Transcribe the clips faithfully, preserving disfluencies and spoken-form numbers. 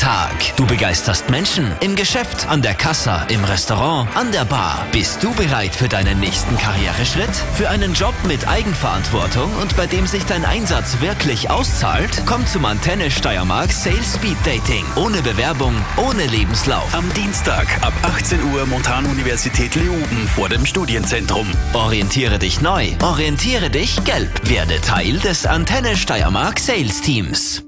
Tag. Du begeisterst Menschen im Geschäft, an der Kassa, im Restaurant, an der Bar. Bist du bereit für deinen nächsten Karriereschritt? Für einen Job mit Eigenverantwortung und bei dem sich dein Einsatz wirklich auszahlt? Komm zum Antenne Steiermark Sales Speed Dating. Ohne Bewerbung, ohne Lebenslauf. Am Dienstag ab achtzehn Uhr Montanuniversität Leoben vor dem Studienzentrum. Orientiere dich neu, orientiere dich gelb. Werde Teil des Antenne Steiermark Sales Teams.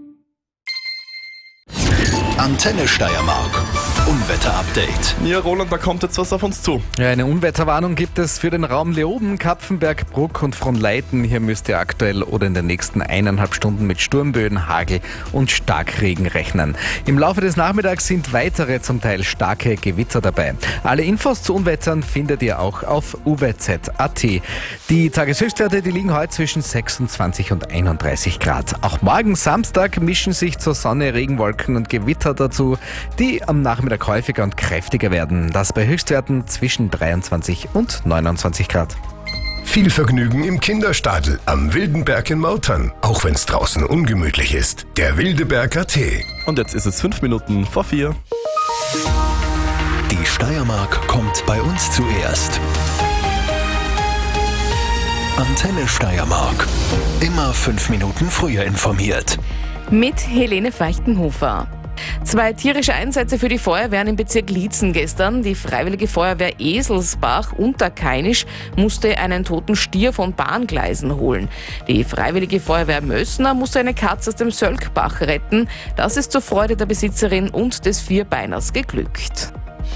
Antenne Steiermark. Unwetter-Update. Ja, Roland, da kommt jetzt was auf uns zu. Ja, eine Unwetterwarnung gibt es für den Raum Leoben, Kapfenberg, Bruck und Fronleiten. Hier müsst ihr aktuell oder in den nächsten eineinhalb Stunden mit Sturmböen, Hagel und Starkregen rechnen. Im Laufe des Nachmittags sind weitere, zum Teil starke Gewitter dabei. Alle Infos zu Unwettern findet ihr auch auf u w z punkt a t. Die Tageshöchstwerte, die liegen heute zwischen sechsundzwanzig und einunddreißig Grad. Auch morgen Samstag mischen sich zur Sonne Regenwolken und Gewitter dazu, die am Nachmittag häufiger und kräftiger werden. Das bei Höchstwerten zwischen dreiundzwanzig und neunundzwanzig Grad. Viel Vergnügen im Kinderstadel am Wildenberg in Mautern, auch wenn es draußen ungemütlich ist. Der Wildeberg punkt a t. Und jetzt ist es fünf Minuten vor vier. Die Steiermark kommt bei uns zuerst. Antenne Steiermark. Immer fünf Minuten früher informiert. Mit Helene Feichtenhofer. Zwei tierische Einsätze für die Feuerwehren im Bezirk Liezen gestern. Die Freiwillige Feuerwehr Eselsbach Unterkainisch musste einen toten Stier von Bahngleisen holen. Die Freiwillige Feuerwehr Mössner musste eine Katze aus dem Sölkbach retten. Das ist zur Freude der Besitzerin und des Vierbeiners geglückt.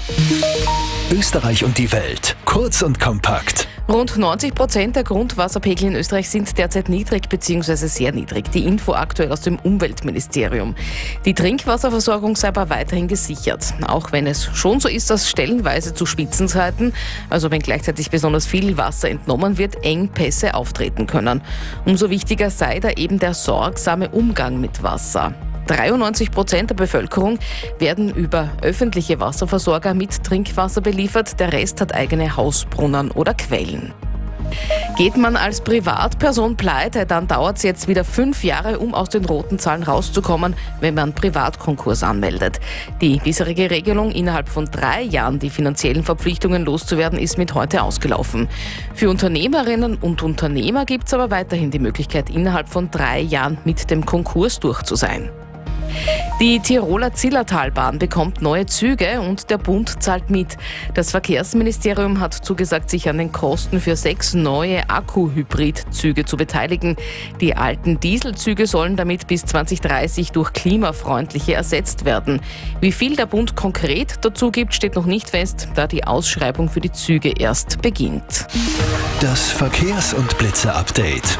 Österreich und die Welt. Kurz und kompakt. Rund neunzig Prozent der Grundwasserpegel in Österreich sind derzeit niedrig bzw. sehr niedrig. Die Info aktuell aus dem Umweltministerium. Die Trinkwasserversorgung sei aber weiterhin gesichert. Auch wenn es schon so ist, dass stellenweise zu Spitzenzeiten, also wenn gleichzeitig besonders viel Wasser entnommen wird, Engpässe auftreten können. Umso wichtiger sei da eben der sorgsame Umgang mit Wasser. dreiundneunzig Prozent der Bevölkerung werden über öffentliche Wasserversorger mit Trinkwasser beliefert. Der Rest hat eigene Hausbrunnen oder Quellen. Geht man als Privatperson pleite, dann dauert es jetzt wieder fünf Jahre, um aus den roten Zahlen rauszukommen, wenn man Privatkonkurs anmeldet. Die bisherige Regelung, innerhalb von drei Jahren die finanziellen Verpflichtungen loszuwerden, ist mit heute ausgelaufen. Für Unternehmerinnen und Unternehmer gibt es aber weiterhin die Möglichkeit, innerhalb von drei Jahren mit dem Konkurs durch zu sein. Die Tiroler Zillertalbahn bekommt neue Züge und der Bund zahlt mit. Das Verkehrsministerium hat zugesagt, sich an den Kosten für sechs neue Akku-Hybrid-Züge zu beteiligen. Die alten Dieselzüge sollen damit bis zwanzig dreißig durch klimafreundliche ersetzt werden. Wie viel der Bund konkret dazu gibt, steht noch nicht fest, da die Ausschreibung für die Züge erst beginnt. Das Verkehrs- und Blitze-Update.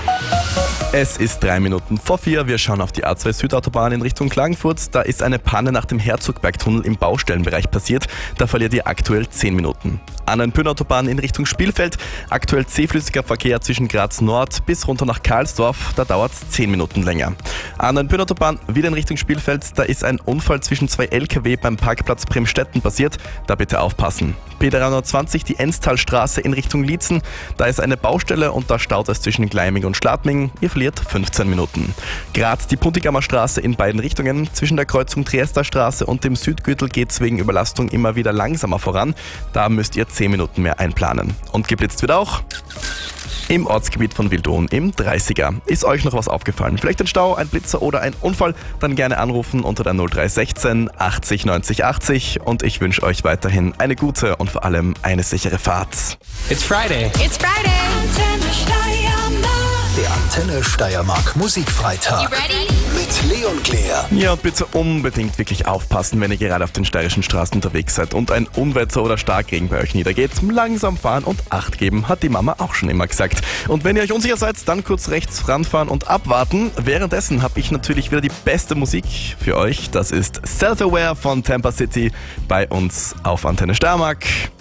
Es ist drei Minuten vor vier. Wir schauen auf die A zwei Südautobahn in Richtung Klagenfurt. Da ist eine Panne nach dem Herzogbergtunnel im Baustellenbereich passiert. Da verliert ihr aktuell zehn Minuten. An der Pöhnautobahn in Richtung Spielfeld. Aktuell zähflüssiger Verkehr zwischen Graz Nord bis runter nach Karlsdorf. Da dauert es zehn Minuten länger. An der Pöhnautobahn wieder in Richtung Spielfeld. Da ist ein Unfall zwischen zwei L K W beim Parkplatz Bremstetten passiert. Da bitte aufpassen. P dreihundertzwanzig, die Enstalstraße in Richtung Liezen. Da ist eine Baustelle und da staut es zwischen Gleiming und Schladming. Ihr verliert fünfzehn Minuten. Graz, die Puntigammer Straße in beiden Richtungen. Zwischen der Kreuzung Triester Straße und dem Südgürtel geht es wegen Überlastung immer wieder langsamer voran. Da müsst ihr zehn Minuten mehr einplanen. Und geblitzt wird auch im Ortsgebiet von Wildon im dreißiger. Ist euch noch was aufgefallen? Vielleicht ein Stau, ein Blitzer oder ein Unfall? Dann gerne anrufen unter der null drei eins sechs achtzig neunzig achtzig und ich wünsche euch weiterhin eine gute und vor allem eine sichere Fahrt. It's Friday. It's Friday. Antenne Steiermark. Der Antenne Steiermark Musikfreitag. You ready? Mit Leon Claire. Ja, und bitte unbedingt wirklich aufpassen, wenn ihr gerade auf den steirischen Straßen unterwegs seid und ein Unwetter oder Starkregen bei euch niedergeht. Langsam fahren und Acht geben, hat die Mama auch schon immer gesagt. Und wenn ihr euch unsicher seid, dann kurz rechts ranfahren und abwarten. Währenddessen habe ich natürlich wieder die beste Musik für euch. Das ist Self-Aware von Tampa City bei uns auf Antenne Steiermark.